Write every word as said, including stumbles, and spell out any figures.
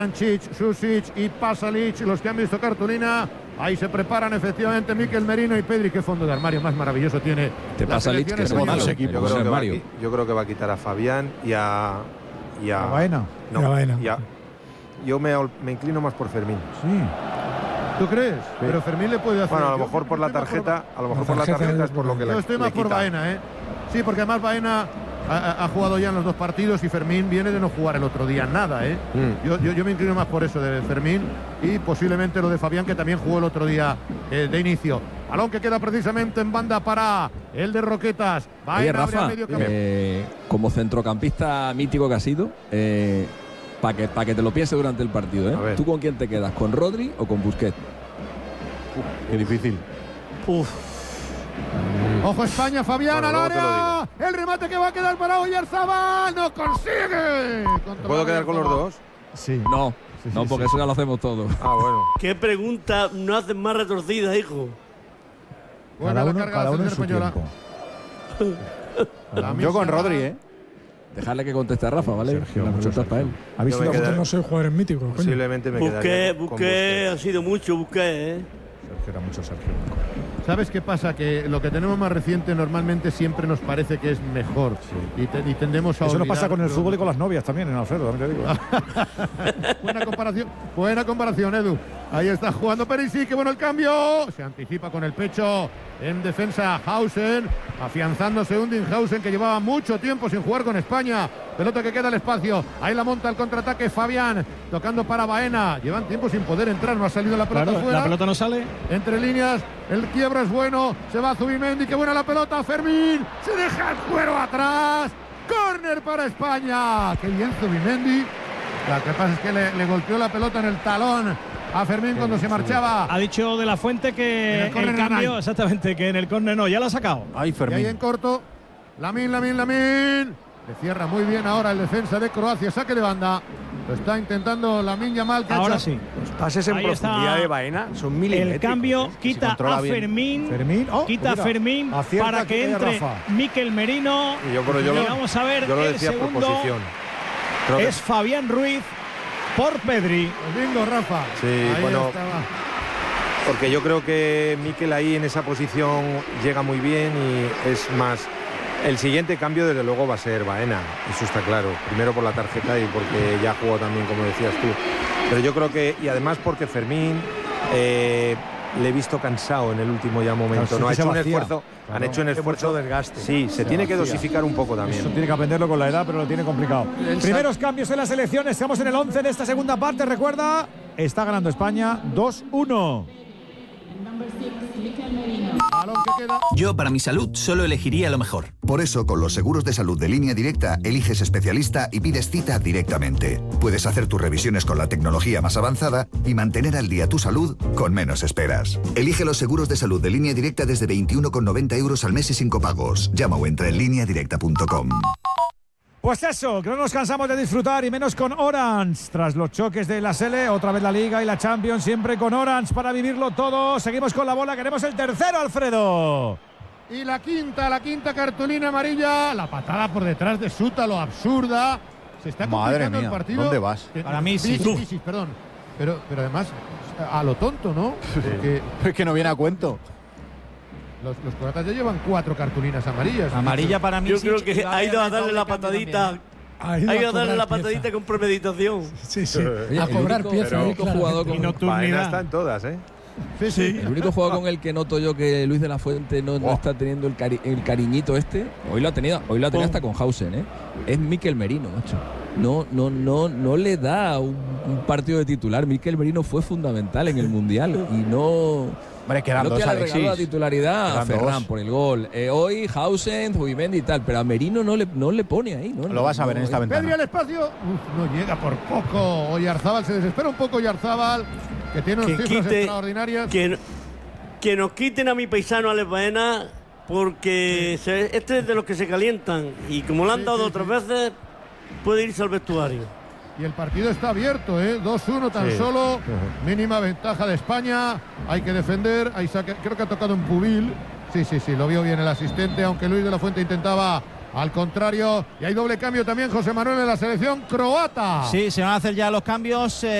Anchich, Susic y Pasalic, los que han visto cartulina. Ahí se preparan efectivamente Mikel Merino y Pedri. Qué fondo de armario más maravilloso tiene. Te Pasalic, que es yo, malo. creo yo, creo que va a, yo creo que va a quitar a Fabián y a. Y a, a Baena. No, y a Baena. Y a, yo me, me inclino más por Fermín. Sí. ¿Tú crees? Sí. Pero Fermín le puede hacer. Bueno, a lo mejor por la tarjeta, a lo mejor por la tarjeta es por lo que le Yo estoy más por Baena, ¿eh? Sí, porque además Baena ha, ha jugado ya en los dos partidos y Fermín viene de no jugar el otro día nada, ¿eh? Mm. Yo, yo, yo me inclino más por eso de Fermín y posiblemente lo de Fabián, que también jugó el otro día eh, de inicio. Balón que queda precisamente en banda para el de Roquetas. Baena. Oye, Rafa, eh, como centrocampista mítico que ha sido, eh, para que, pa que te lo pienses durante el partido, ¿eh? ¿Tú con quién te quedas? ¿Con Rodri o con Busquets? Uf, qué difícil. Uf. Mm. Ojo España, Fabián bueno, al área. El remate que va a quedar para Oyarzabal. ¡No consigue! ¿Puedo quedar con los dos? Sí. No, sí, no, sí, porque sí. Eso ya lo hacemos todos. Ah, bueno. ¿Qué pregunta no haces más retorcida, hijo? Bueno, cada uno, la cada uno en su tiempo. Yo con Rodri, ¿eh? Dejarle que conteste a Rafa, ¿vale? Sergio, la pregunta para él. ¿Habéis sido vosotros no sois jugadores míticos? Posiblemente me quedaría con Busquets. Ha sido mucho Busquets, ¿eh? Sergio era mucho Sergio. ¿Sabes qué pasa? Que lo que tenemos más reciente normalmente siempre nos parece que es mejor. Sí. Y, te, y tendemos a Eso olvidar, nos pasa con el pero... fútbol y con las novias también, en Alfredo, también te digo. Buena comparación, buena comparación, Edu. Ahí está jugando Perisic, qué bueno el cambio. Se anticipa con el pecho en defensa Hausen, afianzándose Undinghausen, que llevaba mucho tiempo sin jugar con España. Pelota que queda al espacio. Ahí la monta el contraataque Fabián, tocando para Baena. Llevan tiempo sin poder entrar, no ha salido la pelota claro, fuera. La pelota no sale. Entre líneas, el quiebro es bueno. Se va Zubimendi, qué buena la pelota. Fermín, se deja el cuero atrás. Córner para España. Qué bien Zubimendi. Lo que pasa es que le, le golpeó la pelota en el talón a Fermín cuando se marchaba. Ha dicho De La Fuente que el, el cambio, exactamente, que en el córner no, ya lo ha sacado. Ay, Fermín. Y ahí en corto, Lamin, Lamin, Lamin. Le cierra muy bien ahora el defensa de Croacia, saque de banda. Lo está intentando Lamin Yamal. Ahora hecho. sí. Los pases en ahí profundidad de Baena son milimétricos. El cambio quita si a Fermín, Fermín oh, quita mira, a Fermín para que entre Rafa. Mikel Merino. Y yo, yo y lo, vamos a ver yo lo el decía segundo. Por posición. Creo es que... Fabián Ruiz por Pedri. Bingo, Rafa. Sí, ahí bueno. Estaba. Porque yo creo que Mikel ahí en esa posición llega muy bien y es más. El siguiente cambio, desde luego, va a ser Baena, eso está claro. Primero por la tarjeta y porque ya jugó también, como decías tú. Pero yo creo que, y además porque Fermín eh, le he visto cansado en el último ya momento. Claro, no ha hecho un vacía. esfuerzo, Claro. han hecho un esfuerzo desgaste. Sí, se, se tiene vacía. que dosificar un poco también. Eso tiene que aprenderlo con la edad, pero lo tiene complicado. El Primeros sal... cambios en la selección, estamos en el once de esta segunda parte, recuerda, está ganando España dos uno. Yo, para mi salud, solo elegiría lo mejor. Por eso, con los seguros de salud de Línea Directa, eliges especialista y pides cita directamente. Puedes hacer tus revisiones con la tecnología más avanzada y mantener al día tu salud con menos esperas. Elige los seguros de salud de Línea Directa desde veintiuno con noventa euros al mes y sin copagos. Llama o entra en línea directa punto com. Pues eso, que no nos cansamos de disfrutar y menos con Orange. Tras los choques de la S L, otra vez la Liga y la Champions, siempre con Orange para vivirlo todo. Seguimos con la bola, queremos el tercero, Alfredo. Y la quinta, la quinta cartulina amarilla. La patada por detrás de Sútalo, absurda. Se está complicando el partido. ¿Dónde vas? Para mí sí. Sí, sí, sí, perdón. Pero, pero además, a lo tonto, ¿no? Porque es que no viene a cuento. Los, los croatas ya llevan cuatro cartulinas amarillas. Amarilla para mí. Yo sí, creo que ha ido a darle la patadita. Ha ido a darle la patadita con premeditación. Sí, sí. Oye, a cobrar piezas. El único jugador con Baena está en todas, ¿eh? Sí, sí. El único jugador con el que noto yo que Luis de la Fuente no, no está teniendo el, cari el cariñito este, hoy lo ha tenido, hoy lo ha tenido hasta con Hausen, ¿eh? Es Mikel Merino, macho. No, no, no, no le da un, un partido de titular. Mikel Merino fue fundamental en el Mundial y no. Hombre, quedan no dos, que le Alexis. regaló la titularidad quedan a Ferran dos. por el gol. Eh, hoy Hausen, Zubimendi y tal, pero a Merino no le, no le pone ahí. ¿no? Lo vas a ver no, en esta no, ventana. Pedri al espacio. Uf, no llega por poco. Oyarzábal se desespera un poco. Oyarzábal, que tiene unas que cifras quite, extraordinarias. Que, que nos quiten a mi paisano Alex Baena, porque sí. se, este es de los que se calientan. Y como lo han sí, dado sí, otras sí. veces, puede irse al vestuario. Y el partido está abierto, ¿eh? dos uno tan Sí. solo. Mínima ventaja de España. Hay que defender. Ahí saca, creo que ha tocado un Pubil. Sí, sí, sí, lo vio bien el asistente. Aunque Luis de la Fuente intentaba Al contrario, y hay doble cambio también, José Manuel, en la selección croata. Sí, se van a hacer ya los cambios. Eh,